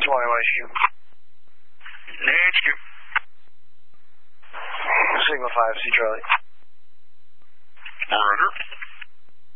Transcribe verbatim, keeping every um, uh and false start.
one H Q. H Q. Sigma five, C Charlie. Roger.